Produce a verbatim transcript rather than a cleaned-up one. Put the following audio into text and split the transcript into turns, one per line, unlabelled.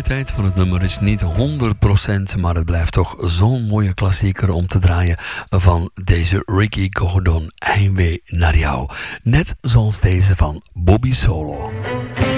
kwaliteit van het nummer is niet honderd procent, maar het blijft toch zo'n mooie klassieker om te draaien van deze Ricky Gordon, Heimwee naar jou. Net zoals deze van Bobby Solo.